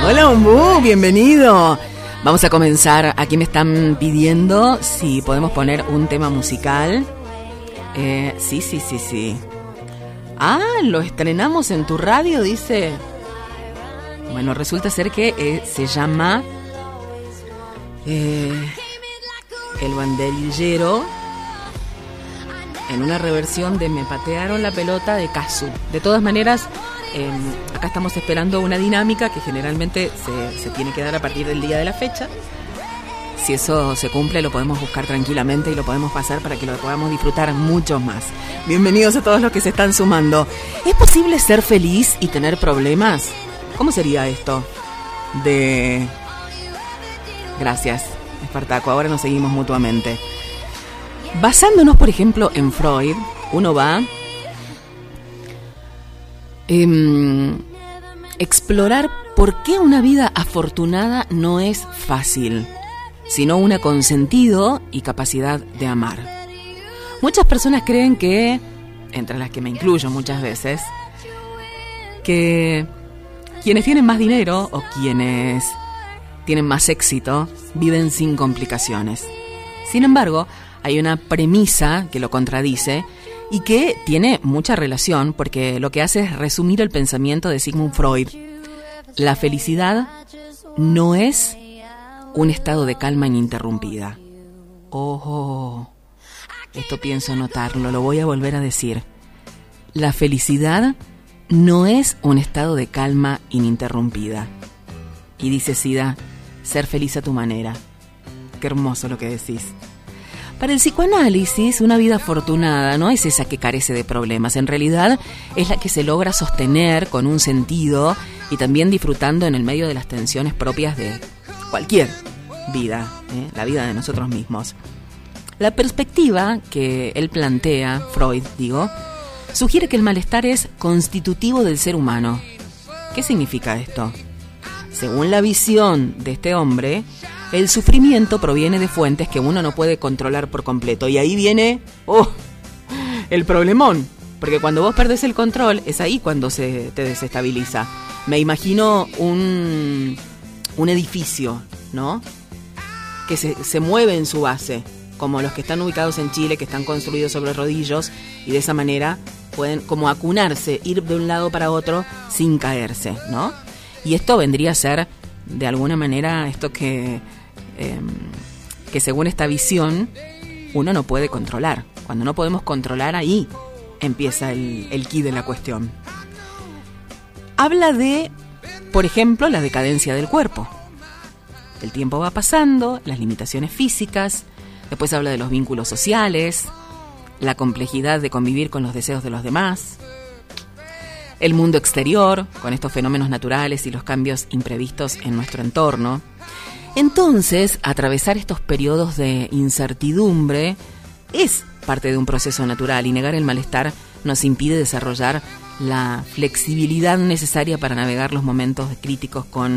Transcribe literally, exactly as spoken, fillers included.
Hola, Umbu, bienvenido. Vamos a comenzar. Aquí me están pidiendo si podemos poner un tema musical. Eh, sí, sí, sí, sí. Ah, lo estrenamos en tu radio, dice. Bueno, resulta ser que eh, se llama eh, El Banderillero, en una reversión de Me Patearon la Pelota de Casu. De todas maneras, eh, acá estamos esperando una dinámica que generalmente se, se tiene que dar a partir del día de la fecha. Si eso se cumple, lo podemos buscar tranquilamente y lo podemos pasar para que lo podamos disfrutar mucho más. Bienvenidos a todos los que se están sumando. ¿Es posible ser feliz y tener problemas? ¿Cómo sería esto? De... Gracias, Espartaco. Ahora nos seguimos mutuamente. Basándonos, por ejemplo, en Freud, uno va... Eh, explorar por qué una vida afortunada no es fácil, sino una con sentido y capacidad de amar. Muchas personas creen que, entre las que me incluyo muchas veces, que quienes tienen más dinero o quienes tienen más éxito viven sin complicaciones. Sin embargo, hay una premisa que lo contradice y que tiene mucha relación porque lo que hace es resumir el pensamiento de Sigmund Freud. La felicidad no es un estado de calma ininterrumpida. Ojo, esto pienso anotarlo, lo voy a volver a decir. La felicidad no es un estado de calma ininterrumpida. Y dice Sida, ser feliz a tu manera. Qué hermoso lo que decís. Para el psicoanálisis, una vida afortunada no es esa que carece de problemas. En realidad, es la que se logra sostener con un sentido y también disfrutando en el medio de las tensiones propias de cualquier vida, ¿eh? La vida de nosotros mismos. La perspectiva que él plantea, Freud, digo, sugiere que el malestar es constitutivo del ser humano. ¿Qué significa esto? Según la visión de este hombre, el sufrimiento proviene de fuentes que uno no puede controlar por completo. Y ahí viene oh, el problemón. Porque cuando vos perdés el control, es ahí cuando se te desestabiliza. Me imagino un, un edificio, ¿no? Que se, se mueve en su base, como los que están ubicados en Chile, que están construidos sobre rodillos, y de esa manera pueden como acunarse, ir de un lado para otro sin caerse, ¿no? Y esto vendría a ser, de alguna manera, esto que, eh, que según esta visión, uno no puede controlar. Cuando no podemos controlar, ahí empieza el, el quid de la cuestión. Habla de, por ejemplo, la decadencia del cuerpo. El tiempo va pasando, las limitaciones físicas, después habla de los vínculos sociales, la complejidad de convivir con los deseos de los demás, el mundo exterior, con estos fenómenos naturales y los cambios imprevistos en nuestro entorno. Entonces, atravesar estos periodos de incertidumbre es parte de un proceso natural y negar el malestar nos impide desarrollar la flexibilidad necesaria para navegar los momentos críticos con